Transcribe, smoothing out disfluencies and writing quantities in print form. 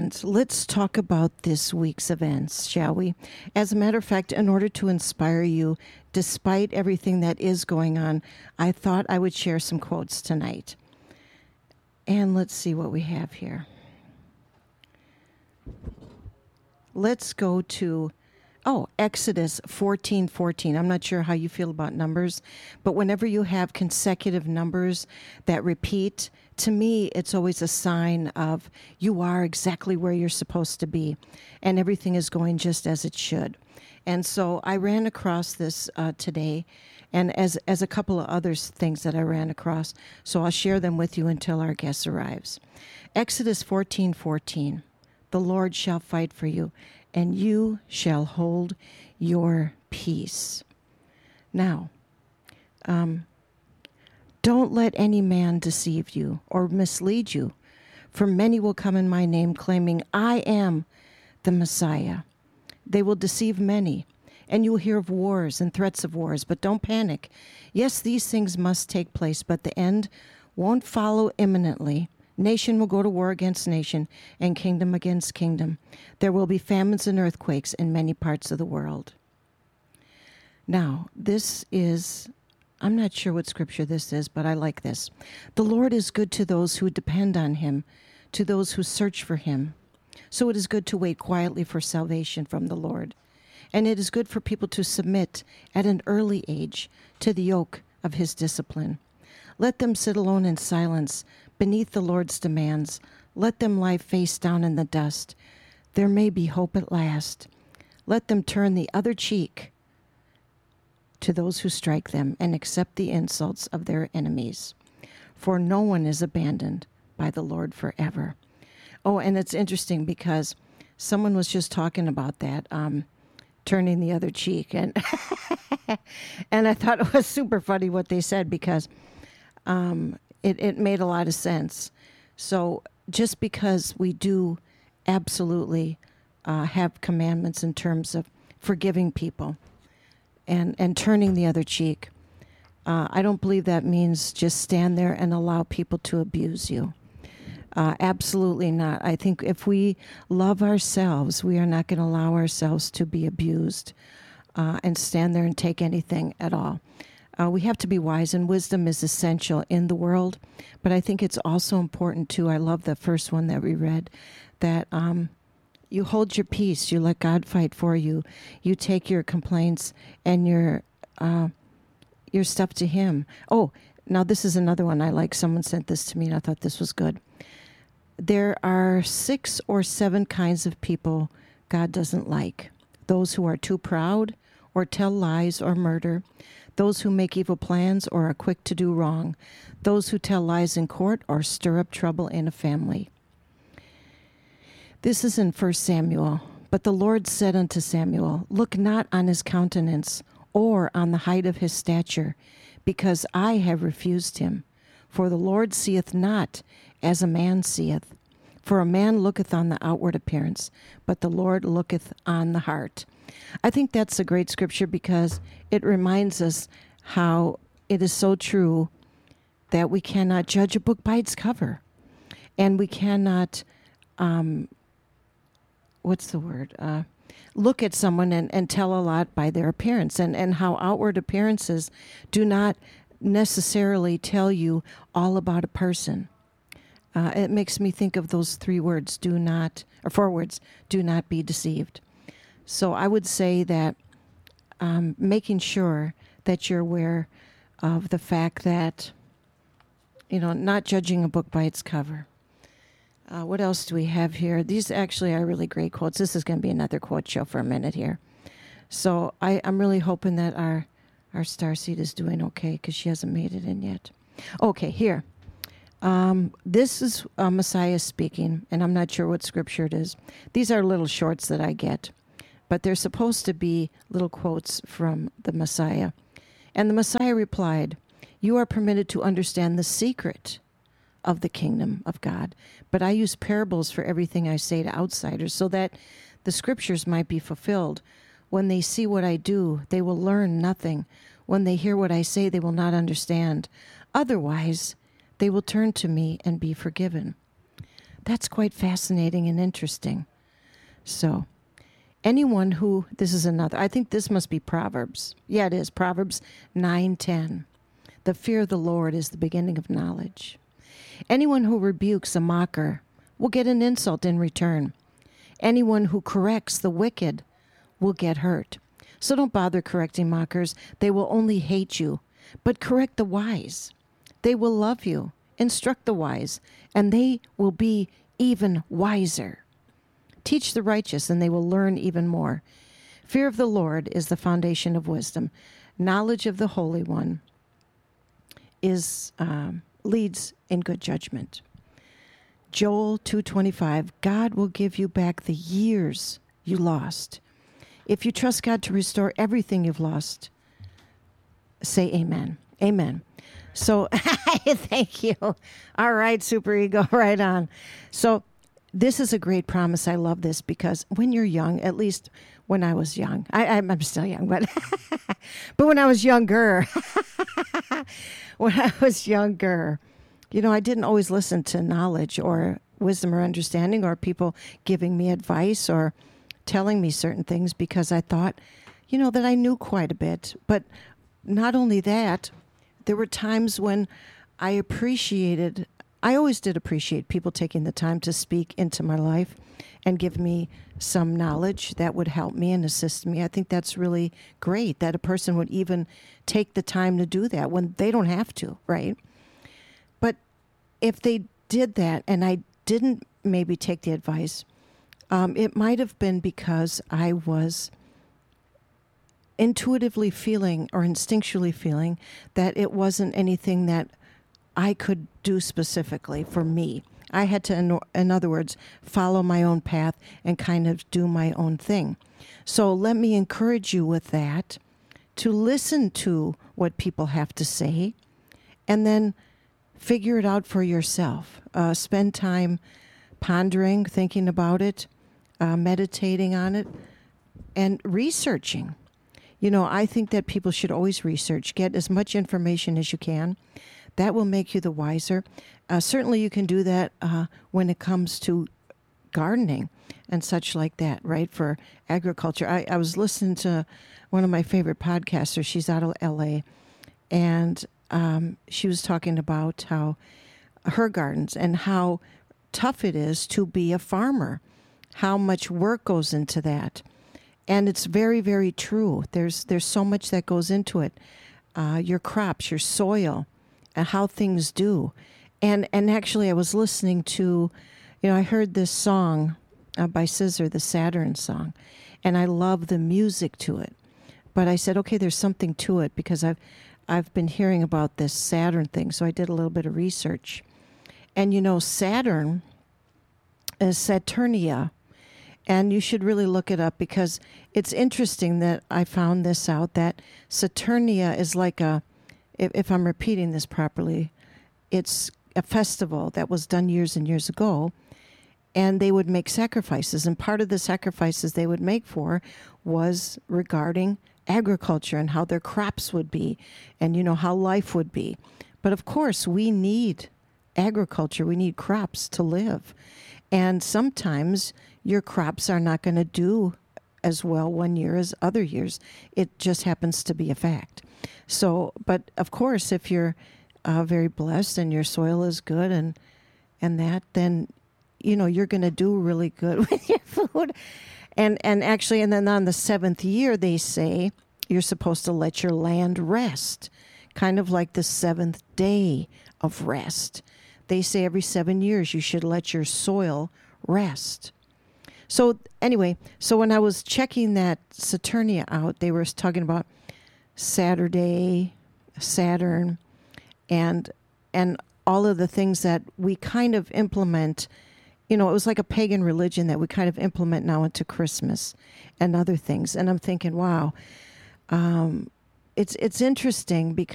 And let's talk about this week's events, shall we? As a matter of fact, in order to inspire you, despite everything that is going on, I thought I would share some quotes tonight. And let's see what we have here. Let's go to Exodus 14:14. I'm not sure how you feel about numbers, but whenever you have consecutive numbers that repeat, to me, it's always a sign of you are exactly where you're supposed to be, and everything is going just as it should. And so I ran across this today, and as a couple of other things that I ran across, so I'll share them with you until our guest arrives. Exodus 14:14. The Lord shall fight for you, and you shall hold your peace. Now, don't let any man deceive you or mislead you, for many will come in my name, claiming, I am the Messiah. They will deceive many, and you will hear of wars and threats of wars, but don't panic. Yes, these things must take place, but the end won't follow imminently. Nation will go to war against nation, and kingdom against kingdom. There will be famines and earthquakes in many parts of the world. Now, I'm not sure what scripture this is, but I like this. The Lord is good to those who depend on him, to those who search for him. So it is good to wait quietly for salvation from the Lord. And it is good for people to submit at an early age to the yoke of his discipline. Let them sit alone in silence beneath the Lord's demands. Let them lie face down in the dust. There may be hope at last. Let them turn the other cheek to those who strike them and accept the insults of their enemies. For no one is abandoned by the Lord forever. Oh, and it's interesting because someone was just talking about that, turning the other cheek. And and I thought it was super funny what they said because it made a lot of sense. So just because we do absolutely have commandments in terms of forgiving people and turning the other cheek, I don't believe that means just stand there and allow people to abuse you. Absolutely not. I think if we love ourselves, we are not going to allow ourselves to be abused and stand there and take anything at all. We have to be wise, and wisdom is essential in the world. But I think it's also important, too. I love the first one that we read, that you hold your peace. You let God fight for you. You take your complaints and your stuff to him. Oh, now this is another one I like. Someone sent this to me, and I thought this was good. There are 6 or 7 kinds of people God doesn't like. Those who are too proud or tell lies or murder. Those who make evil plans or are quick to do wrong. Those who tell lies in court or stir up trouble in a family. This is in 1 Samuel. But the Lord said unto Samuel, look not on his countenance or on the height of his stature, because I have refused him. For the Lord seeth not as a man seeth. For a man looketh on the outward appearance, but the Lord looketh on the heart. I think that's a great scripture because it reminds us how it is so true that we cannot judge a book by its cover. And we cannot, look at someone and tell a lot by their appearance, and how outward appearances do not necessarily tell you all about a person. It makes me think of those 4 words, do not be deceived. So I would say that making sure that you're aware of the fact that, not judging a book by its cover. What else do we have here? These actually are really great quotes. This is going to be another quote show for a minute here. So I'm really hoping that our starseed is doing okay because she hasn't made it in yet. Okay, here. This is Messiah speaking, and I'm not sure what scripture it is. These are little shorts that I get, but they're supposed to be little quotes from the Messiah. And the Messiah replied, you are permitted to understand the secret of the kingdom of God, but I use parables for everything I say to outsiders so that the scriptures might be fulfilled. When they see what I do, they will learn nothing. When they hear what I say, they will not understand. Otherwise, they will turn to me and be forgiven. That's quite fascinating and interesting. So, anyone who, this is another, I think this must be Proverbs. Yeah, it is. Proverbs 9:10. The fear of the Lord is the beginning of knowledge. Anyone who rebukes a mocker will get an insult in return. Anyone who corrects the wicked will get hurt. So don't bother correcting mockers. They will only hate you. But correct the wise. They will love you. Instruct the wise, and they will be even wiser. Teach the righteous, and they will learn even more. Fear of the Lord is the foundation of wisdom. Knowledge of the Holy One is leads in good judgment. Joel 2:25, God will give you back the years you lost. If you trust God to restore everything you've lost, say amen. Amen. So, thank you. All right, super ego, right on. So, this is a great promise. I love this because when you're young, at least when I was young, I'm still young, but but when I was younger, I didn't always listen to knowledge or wisdom or understanding or people giving me advice or telling me certain things because I thought, that I knew quite a bit. But not only that, there were times when I always did appreciate people taking the time to speak into my life and give me some knowledge that would help me and assist me. I think that's really great that a person would even take the time to do that when they don't have to, right? But if they did that and I didn't maybe take the advice, it might have been because I was intuitively feeling or instinctually feeling that it wasn't anything that I could do specifically for me. I had to, in other words, follow my own path and kind of do my own thing. So let me encourage you with that, to listen to what people have to say and then figure it out for yourself. Spend time pondering, thinking about it, meditating on it, and researching. I think that people should always research. Get as much information as you can. That will make you the wiser. Certainly you can do that when it comes to gardening and such like that, right, for agriculture. I was listening to one of my favorite podcasters. She's out of L.A., and she was talking about how her gardens and how tough it is to be a farmer, how much work goes into that. And it's very, very true. There's so much that goes into it. Your crops, your soil, and how things do. And actually, I was listening to, I heard this song by Scissor, the Saturn song, and I love the music to it. But I said, okay, there's something to it because I've been hearing about this Saturn thing, so I did a little bit of research. And Saturn is Saturnia. And you should really look it up because it's interesting that I found this out, that Saturnia is like if I'm repeating this properly, it's a festival that was done years and years ago, and they would make sacrifices. And part of the sacrifices they would make for was regarding agriculture and how their crops would be and, how life would be. But of course, we need agriculture. We need crops to live. And sometimes your crops are not going to do as well one year as other years. It just happens to be a fact. So, but of course, if you're very blessed and your soil is good and that, then, you're going to do really good with your food. And actually, and then on the 7th year, they say you're supposed to let your land rest, kind of like the 7th day of rest. They say every 7 years you should let your soil rest. So anyway, so when I was checking that Saturnia out, they were talking about Saturn, and all of the things that we kind of implement. It was like a pagan religion that we kind of implement now into Christmas and other things. And I'm thinking, wow, it's interesting because